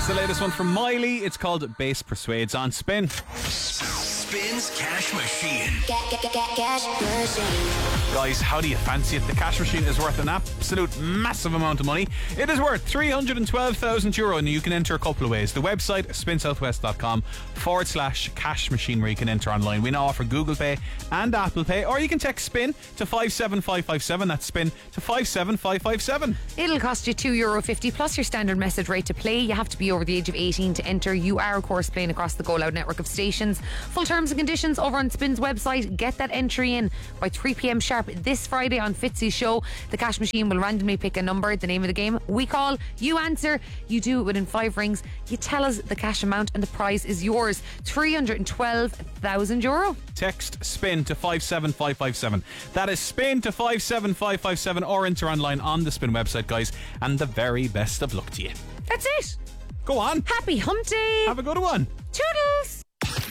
It's the latest one from Miley. It's called Bass Persuades on Spin. Spin's Cash Machine. Cash machine. Guys, how do you fancy it? The cash machine is worth an absolute massive amount of money. It is worth €312,000 and you can enter a couple of ways. The website, spinsouthwest.com/cash machine, where you can enter online. We now offer Google Pay and Apple Pay, or you can text SPIN to 57557. That's SPIN to 57557. It'll cost you €2.50 plus your standard message rate to play. You have to be over the age of 18 to enter. You are, of course, playing across the Go Loud network of stations. Full terms and conditions over on Spin's website. Get that entry in by 3 p.m. sharp this Friday on Fitzy's show. The cash machine will randomly pick a number. The name of the game, we call, you answer, you do it within 5 rings, you tell us the cash amount, and the prize is yours, €312,000. Text SPIN to 57557. That is SPIN to 57557, or enter online on the Spin website, guys, and the very best of luck to you. That's it. Go on, Happy hump day. have a good one. Toodles.